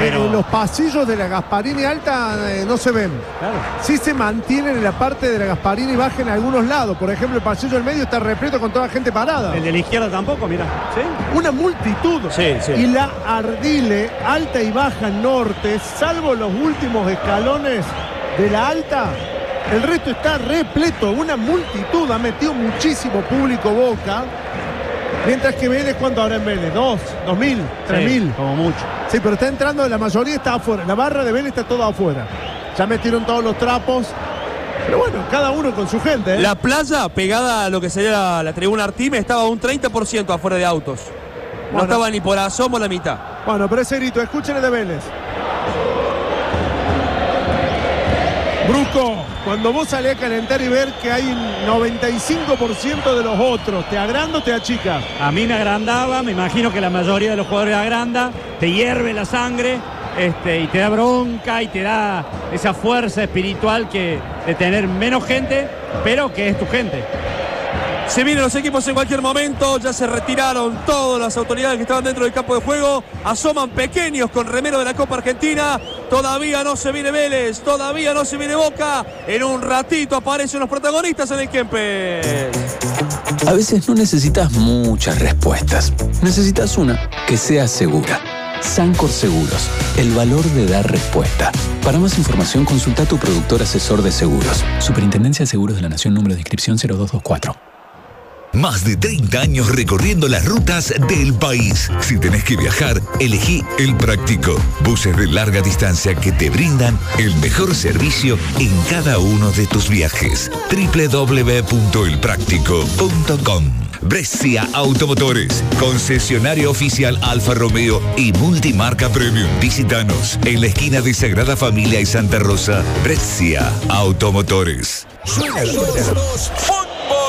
pero los pasillos de la Gasparini Alta no se ven. Claro. Sí se mantienen en la parte de la Gasparini Baja en algunos lados. Por ejemplo, el pasillo del medio está repleto con toda gente parada. El de la izquierda tampoco, mira. ¿Sí? Una multitud. Sí, sí. Y la Ardile, Alta y Baja Norte, salvo los últimos escalones de la Alta, el resto está repleto. Una multitud. Ha metido muchísimo público Boca. Mientras que Vélez, ¿cuánto habrá en Vélez? 2.000, 3.000. Sí, como mucho. Sí, pero está entrando, la mayoría está afuera. La barra de Vélez está toda afuera. Ya metieron todos los trapos. Pero bueno, cada uno con su gente, ¿eh? La playa, pegada a lo que sería la tribuna Artime, estaba un 30% afuera de autos. No Bueno. estaba ni por asomo la mitad. Bueno, pero ese grito, escúchenle de Vélez. Brusco, cuando vos salés a calentar y ver que hay 95% de los otros, ¿te agranda o te achica? A mí me agrandaba, me imagino que la mayoría de los jugadores agranda, te hierve la sangre y te da bronca y te da esa fuerza espiritual de tener menos gente, pero que es tu gente. Se vienen los equipos en cualquier momento, ya se retiraron todas las autoridades que estaban dentro del campo de juego, asoman pequeños con remero de la Copa Argentina, todavía no se viene Vélez, todavía no se viene Boca, en un ratito aparecen los protagonistas en el Kempes. A veces no necesitas muchas respuestas, necesitas una que sea segura. Sancor Seguros, el valor de dar respuesta. Para más información consulta a tu productor asesor de seguros. Superintendencia de Seguros de la Nación, número de inscripción 0224. Más de 30 años recorriendo las rutas del país. Si tenés que viajar, elegí El Práctico. Buses de larga distancia que te brindan el mejor servicio en cada uno de tus viajes. www.elpractico.com. Brescia Automotores, concesionario oficial Alfa Romeo y multimarca Premium. Visítanos en la esquina de Sagrada Familia y Santa Rosa. Brescia Automotores. Suena fútbol.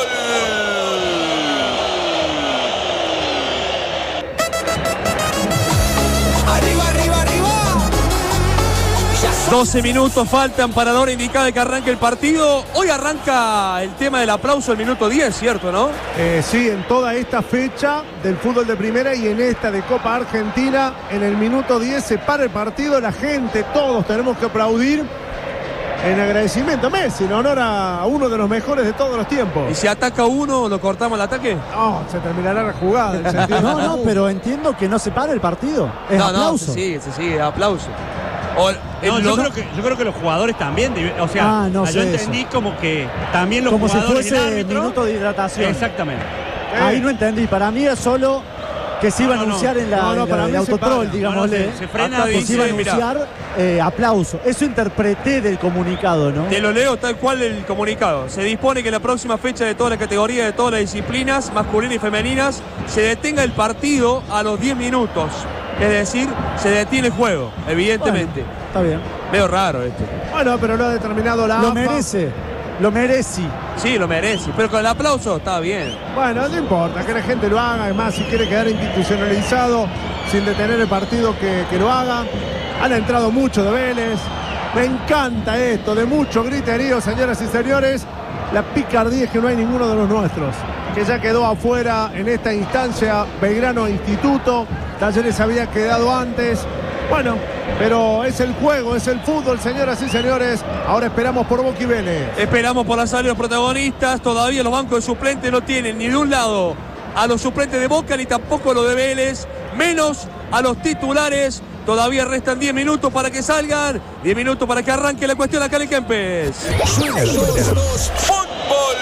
12 minutos faltan para la hora indicada de que arranque el partido. Hoy arranca el tema del aplauso al minuto 10, ¿cierto, no? Sí, en toda esta fecha del fútbol de primera y en esta de Copa Argentina, en el minuto 10 se para el partido, la gente, todos tenemos que aplaudir en agradecimiento a Messi, en honor a uno de los mejores de todos los tiempos. ¿Y si ataca uno, lo cortamos el ataque? No, se terminará la jugada. En sentido No, pero entiendo que no se para el partido. Es aplauso. No, se sigue, aplauso. Yo creo que los jugadores también, o sea, no yo sé entendí como que también los como jugadores, si fuese el árbitro, minuto de hidratación. Exactamente. Ahí no entendí, para mí es solo que se iba a anunciar en el autotrol, digámosle. Se frena, que se iba a anunciar aplauso. Eso interpreté del comunicado, ¿no? Te lo leo tal cual el comunicado. Se dispone que la próxima fecha de todas las categorías, de todas las disciplinas, masculinas y femeninas, se detenga el partido a los 10 minutos. Es decir, se detiene el juego, evidentemente. Bueno, está bien. Veo raro esto. Bueno, pero lo ha determinado la AFA. Lo merece. Sí, lo merece, pero con el aplauso está bien. Bueno, no importa, que la gente lo haga. Además, si quiere quedar institucionalizado sin detener el partido, que lo haga. Han entrado mucho de Vélez. Me encanta esto, de mucho griterío, señoras y señores. La picardía es que no hay ninguno de los nuestros, que ya quedó afuera en esta instancia. Belgrano Instituto, Talleres había quedado antes. Bueno, pero es el juego, es el fútbol, señoras y señores. Ahora esperamos por Boca y Vélez. Esperamos por la salida de los protagonistas. Todavía los bancos de suplentes no tienen ni de un lado a los suplentes de Boca ni tampoco los de Vélez, menos a los titulares. Todavía restan 10 minutos para que salgan, 10 minutos para que arranque la cuestión acá en el Kempes. Suena fútbol.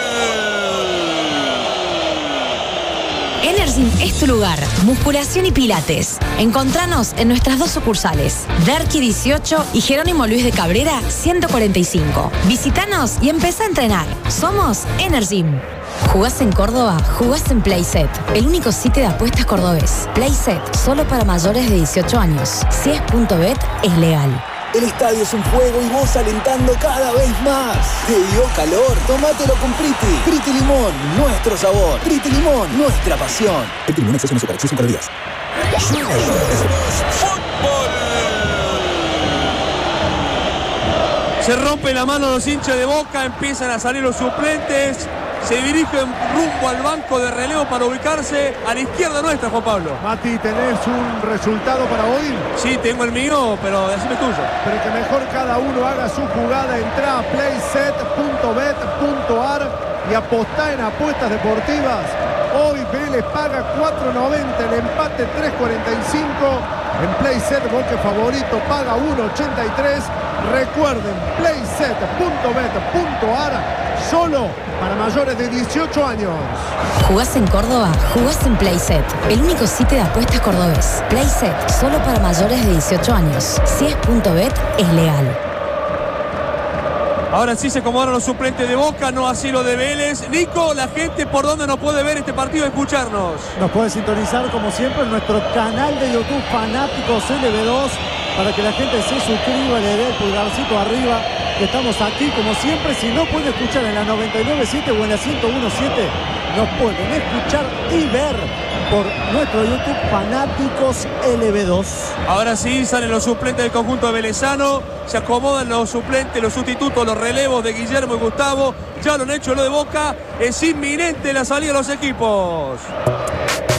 Energim es tu lugar. Musculación y pilates. Encontranos en nuestras dos sucursales, Derqui 18 y Jerónimo Luis de Cabrera 145. Visítanos y empezá a entrenar. Somos Energim. ¿Jugás en Córdoba? Jugás en Playset, el único sitio de apuestas cordobés. Playset, solo para mayores de 18 años. Si es .bet, es legal. El estadio es un juego y vos alentando cada vez más. ¿Te dio calor? Tómatelo con Priti. Priti Limón, nuestro sabor. Priti Limón, nuestra pasión. Priti Limón, exceso en azúcar, exceso en calorías. Suena fútbol. Se rompe la mano los hinchas de Boca, empiezan a salir los suplentes. se dirigen rumbo al banco de relevo para ubicarse a la izquierda nuestra, Juan Pablo. Mati, ¿tenés un resultado para hoy? Sí, tengo el mío, pero decime tuyo. Pero que mejor cada uno haga su jugada. Entrá a playset.bet.ar y apostá en apuestas deportivas. Hoy Vélez paga 4.90, el empate 3.45. En Playset, boque favorito, paga 1.83. Recuerden, playset.bet.ar, solo para mayores de 18 años. ¿Jugás en Córdoba? Jugás en Playset, el único sitio de apuestas cordobés. Playset, solo para mayores de 18 años. Si es .bet, es legal. Ahora sí se acomodaron los suplentes de Boca, no así lo de Vélez. Nico, la gente por dónde nos puede ver este partido y escucharnos. Nos puede sintonizar como siempre en nuestro canal de YouTube Fanáticos LB2 para que la gente se suscriba, le dé el pulgarcito arriba. Que estamos aquí como siempre. Si no pueden escuchar en la 99.7 o en la 101.7, nos pueden escuchar y ver por nuestro YouTube Fanáticos LB2. Ahora sí salen los suplentes del conjunto de Velezano. Se acomodan los suplentes, los sustitutos, los relevos de Guillermo y Gustavo. Ya lo han hecho lo de Boca. Es inminente la salida de los equipos.